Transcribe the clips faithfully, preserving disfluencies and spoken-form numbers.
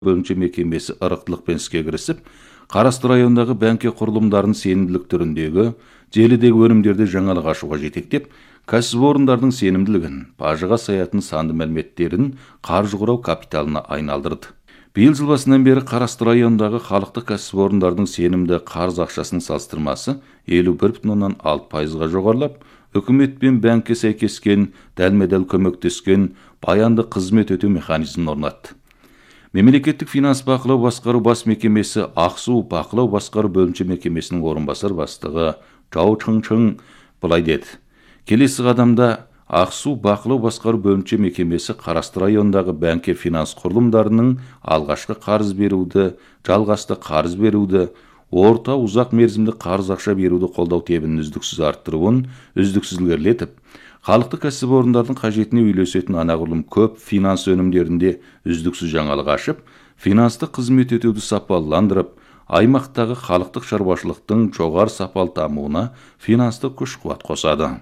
бөлімше мекемесі ырықтылықпен іске кірісіп, Қарасты райондағы бәңке құрылымдарын сенімділік түріндегі желідегі өнімдерді жаңалық ашуға жетектеп, кәсіпорындардың сенімділігін, бажыға саятын санды мәліметтерін қаржы құрау капиталына айналдырды. Биыл жыл басынан бері Қарасты районындағы халықтық кәсіпорындардың сенімді қарыз ақшасының салыстырмасы елу бір бүтін оннан алты пайызға жоғарылап, үкімет пен бәңке сәйкескен, дәлме-дәл көмектескен баянды қызмет өтеу механизмін орнатты. Мемлекеттік финанс бақылау басқару бас мекемесі Ақсу бақылау басқару бөлімше мекемесінің орынбасар бастығы Жау Чың-Чың былай деді. Келесі қадамда Ақсу бақылау басқару бөлімше мекемесі Қарасты районындағы бәңке финанс құрылымдарының алғашқы қарыз беруді, жалғасты қарыз беруді, орта ұзақ мерзімді қарыз ақша беруді қолдау тебінін үздіксіз арттыруын үздіксіз ілгерілетіп, халықты кәсіпорындардың қажетіне үйлесетін анағұрлым көп финанс өнімдерінде үздіксіз жаңалық ашып, финанстық қызмет өтеуді сапаландырып, аймақтағы халықтық шаруашылықтың жоғары сапалы дамуына финанстық күш-қуат қосады.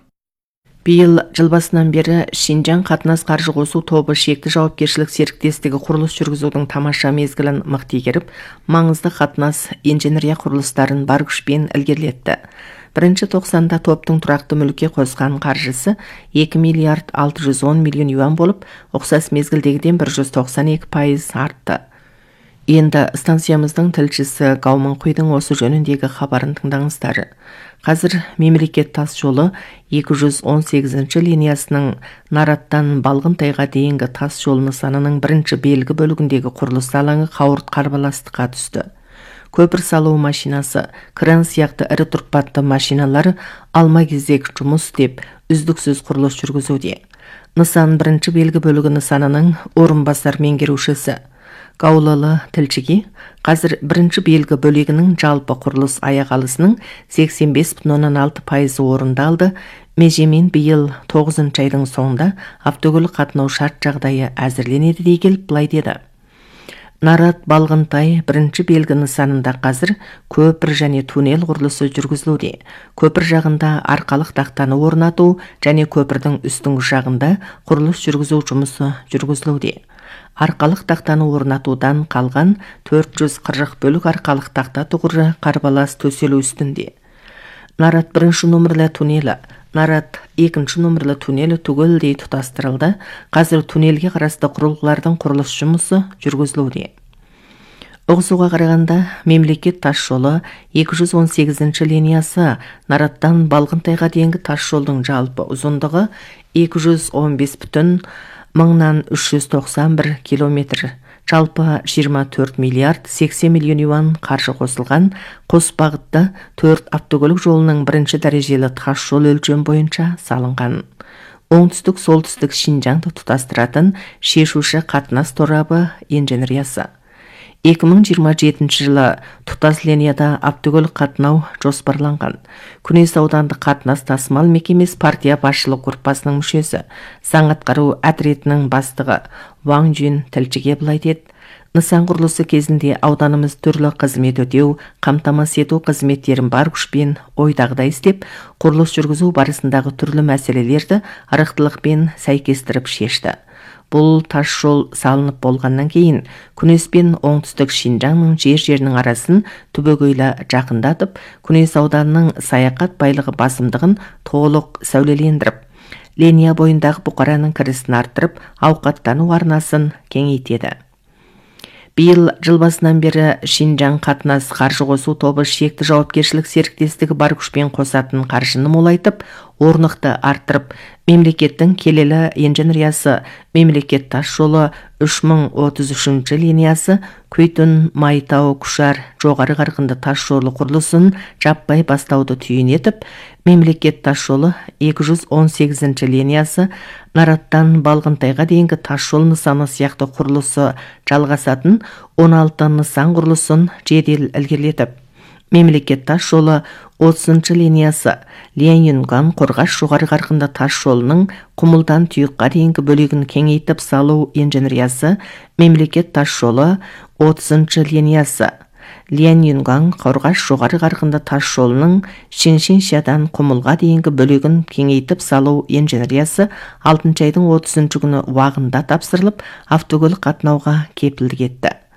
Биыл жыл басынан бері Шинжаң қатынас қаржы қосу тобы шекті жауапкершілік серіктестігі құрылыс жүргізудің тамаша мезгілін мықты игеріп, маңызды қатынас инженерия құрылыстарын бар күшпен ілгерілетті. Бірінші тоқсанда топтың тұрақты мүлікке қосқан қаржысы екі миллиард алты жүз он миллион юан болып, ұқсас мезгілдегіден бір жүз тоқсан екі пайыз артты. Енді станциямыздың тілшісі Гаумын Құйдың осы жөніндегі хабарын тыңдаңыздар. Қазір мемлекет тас жолы екі жүз он сегізінші линиясының Нараттан Балғынтайға дейінгі тас жол нысанының бірінші белгі бөлігіндегі құрылыс алаңы қауырт қарбаластыққа түсті. Көпір салу машинасы, кран сияқты ірі тұрпатты машиналар алма кезек жұмыс деп үздіксіз құрылыс жүргізуде. Нысан бірінші белгі бөлігі нысанының орынбасар меңгерушісі Гаулалы тілшіге қазір бірінші белгі бөлігінің жалпы құрылыс аяқалысының сексен бес бүтін оннан алты пайызы орындалды. Межемен биыл тоғызыншы айдың соңында автокөлік қатынау шарт жағдайы әзірленеді дей келіп былай деді. Нарат Балғынтай бірінші белгі нысанында қазір көпір және туннел құрылысы жүргізілуде. Көпір жағында арқалық тақтаны орнату және көпірдің үстіңгі жағында құрылыс жүргізу жұмысы жүргізілуде. Арқалық тақтаны орнатудан қалған төрт жүз қырық бөлік арқалық тақта тұғыры қарбалас төселу үстінде. Нарат бірінші нөмірлі туннелі, Нарат екінші нөмірлі туннелі түгелдей тұтастырылды. Қазір туннелге қарасты құрылғылардың құрылыс жұмысы жүргізілуде. Ұғысуға қарағанда мемлекет тас жолы екі жүз он сегізінші линиясы Нараттан Балғынтайға дейінгі тас жолдың жалпы ұзындығы екі жүз он бес бүтін мыңнан үш жүз тоқсан бір километр. Жалпы жиырма төрт миллиард сексен миллион юан қаржы қосылған. Қос бағытты төрт автокөлік жолының бірінші дәрежелі тас жол өлшем бойынша салынған. Оңтүстік-солтүстік Шинжаңды тұтастыратын шешуші қатынас торабы инженериясы. екі мың жиырма жетінші жылы тұтас линияда автокөлік қатынау жоспарланған. Күнес аудандық қатынас тасымал мекемесі партия басшылық группасының мүшесі, заң атқару әдіретінің бастығы Ваң Жүйін тілшіге былай деді. Нысан құрылысы кезінде ауданымыз түрлі қызмет өтеу, қамтамасыз ету қызметтерін бар күшпен ойдағыдай істеп, құрылыс жүргізу барысындағы түрлі мәселелерді ырықтылықпен сәйкестіріп шешті. Бұл тас жол салынып болғаннан кейін Күнес пен оңтүстік Шинжаңның жер-жерінің арасын түбегейлі жақындатып, Күнес ауданының саяхат байлығы басымдығын толық сәулелендіріп, линия бойындағы бұқараның кірісін арттырып, ауқаттану арнасын кеңейтеді. Биыл жыл басынан бері Шинжаң қатынас қаржы қосу тобы шекті жауапкершілік серіктестігі бар күшпен қосатын қаржыны молайтып, орнықты арттырып, мемлекеттің келелі инженериясы, мемлекет тас жолы үш мың отыз үшінші линиясы, Көйтін, Майтау, Күшар, жоғары қарқынды тас жолы құрылысын жаппай бастауды түйін етіп, мемлекет тас жолы екі жүз он сегізінші линиясы, Нараттан Балғынтайға дейінгі тас жол нысаны сияқты құрылысы жалғасатын он алты нысан құрылысын жедел ілгерілетіп, мемлекет тас жолы отызыншы линиясы Ленин-Ган Қорғас жоғары қарқынды тас жолының Құмылдан Тұйыққа дейінгі бөлігін кеңейтіп салу инженериясы, мемлекет тас жолы отызыншы линиясы Ленин-Ган Қорғас жоғары қарқынды тас жолының Шеншеншиядан Құмылға дейінгі бөлігін кеңейтіп салу инженериясы алтыншы айдың отызыншы күні уағында тапсырылып, автокөлік қатынауға кепілдік етті.